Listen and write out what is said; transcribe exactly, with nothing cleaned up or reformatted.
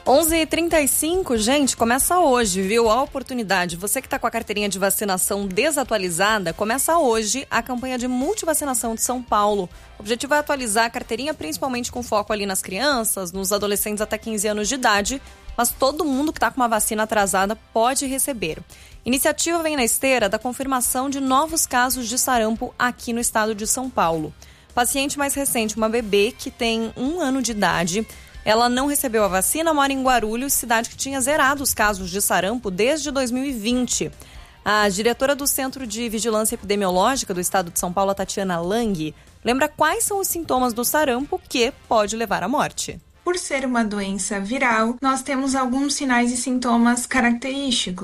onze e trinta e cinco, gente, começa hoje, viu? A oportunidade. Você que está com a carteirinha de vacinação desatualizada, começa hoje a campanha de multivacinação de São Paulo. O objetivo é atualizar a carteirinha, principalmente com foco ali nas crianças, nos adolescentes até quinze anos de idade, mas todo mundo que está com uma vacina atrasada pode receber. Iniciativa vem na esteira da confirmação de novos casos de sarampo aqui no estado de São Paulo. Paciente mais recente, uma bebê que tem um ano de idade. Ela não recebeu a vacina, mora em Guarulhos, cidade que tinha zerado os casos de sarampo desde dois mil e vinte. A diretora do Centro de Vigilância Epidemiológica do estado de São Paulo, Tatiana Lang, lembra quais são os sintomas do sarampo que pode levar à morte. Por ser uma doença viral, nós temos alguns sinais e sintomas característicos.